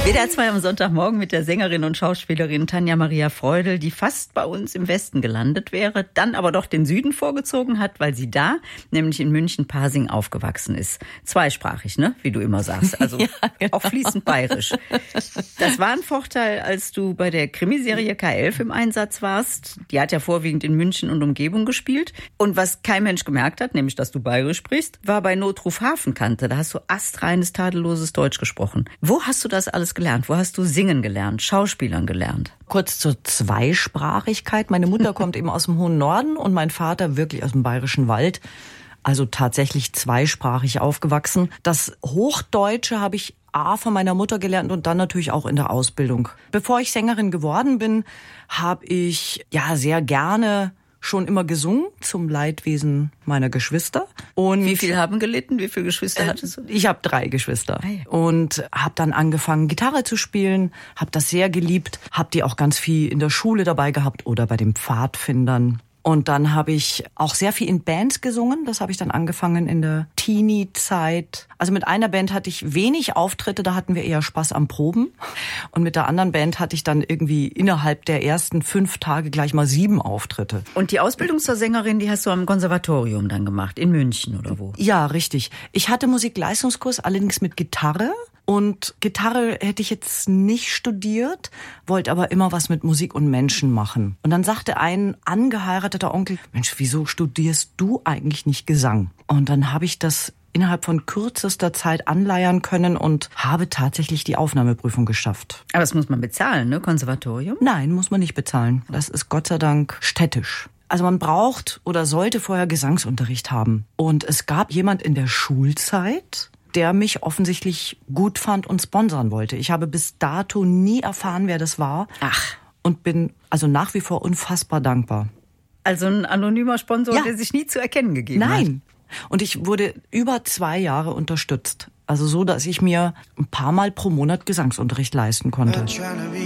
WDR 2 am Sonntagmorgen mit der Sängerin und Schauspielerin Tanja Maria Freudl, die fast bei uns im Westen gelandet wäre, dann aber doch den Süden vorgezogen hat, weil sie da, nämlich in München-Pasing, aufgewachsen ist. Zweisprachig, ne? Wie du immer sagst. Also ja, genau. Auch fließend bayerisch. Das war ein Vorteil, als du bei der Krimiserie K11 im Einsatz warst. Die hat ja vorwiegend in München und Umgebung gespielt. Und was kein Mensch gemerkt hat, nämlich dass du bayerisch sprichst, war bei Notruf Hafenkante. Da hast du astreines, tadelloses Deutsch gesprochen. Wo hast du das alles gelernt? Wo hast du singen gelernt, Schauspielern gelernt? Kurz zur Zweisprachigkeit. Meine Mutter kommt eben aus dem hohen Norden und mein Vater wirklich aus dem bayerischen Wald. Also tatsächlich zweisprachig aufgewachsen. Das Hochdeutsche habe ich von meiner Mutter gelernt und dann natürlich auch in der Ausbildung. Bevor ich Sängerin geworden bin, habe ich sehr gerne schon immer gesungen, zum Leidwesen meiner Geschwister. Und wie viel haben gelitten? Wie viele Geschwister hattest du? Ich habe 3 Geschwister. Und habe dann angefangen, Gitarre zu spielen, habe das sehr geliebt, habe die auch ganz viel in der Schule dabei gehabt oder bei den Pfadfindern. Und dann habe ich auch sehr viel in Bands gesungen. Das habe ich dann angefangen in der Teenie-Zeit. Also mit einer Band hatte ich wenig Auftritte, da hatten wir eher Spaß am Proben. Und mit der anderen Band hatte ich dann irgendwie innerhalb der ersten 5 Tage gleich mal 7 Auftritte. Und die Ausbildung zur Sängerin, die hast du am Konservatorium dann gemacht, in München oder wo? Ja, richtig. Ich hatte Musikleistungskurs, allerdings mit Gitarre. Und Gitarre hätte ich jetzt nicht studiert, wollte aber immer was mit Musik und Menschen machen. Und dann sagte ein angeheirateter Onkel, Mensch, wieso studierst du eigentlich nicht Gesang? Und dann habe ich das innerhalb von kürzester Zeit anleiern können und habe tatsächlich die Aufnahmeprüfung geschafft. Aber das muss man bezahlen, ne, Konservatorium? Nein, muss man nicht bezahlen. Das ist Gott sei Dank städtisch. Also man braucht oder sollte vorher Gesangsunterricht haben. Und es gab jemand in der Schulzeit, der mich offensichtlich gut fand und sponsern wollte. Ich habe bis dato nie erfahren, wer das war. Ach. Und bin also nach wie vor unfassbar dankbar. Also ein anonymer Sponsor, der sich nie zu erkennen gegeben hat? Nein. Und ich wurde über 2 Jahre unterstützt. Also so, dass ich mir ein paar Mal pro Monat Gesangsunterricht leisten konnte.